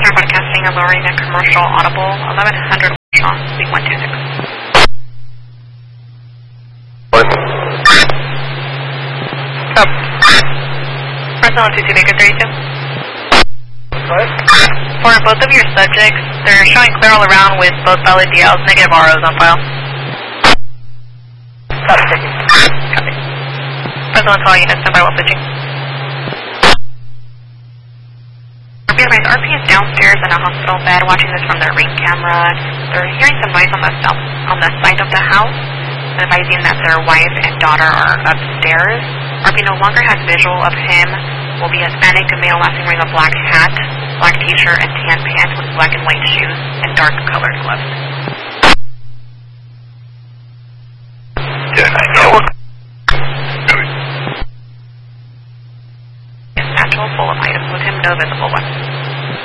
Center broadcasting a lowering a commercial audible 1100 Sean, speak 126. What? Up. Personal 22 Baker 32. What? For both of your subjects, they're showing clear all around with both valid DLs, negative ROs on file. Stop taking. Copy. Personal 12 units, stand by while switching. RP is downstairs in a hospital bed watching this from their ring camera. They're hearing some noise on the side of the house, advising that their wife and daughter are upstairs. RP no longer has visual of him. Will be a Hispanic male last wearing a black hat, black t-shirt, and tan pants with black and white shoes and dark colored gloves. Yeah, I know. Satchel full of items with him, no visible weapons.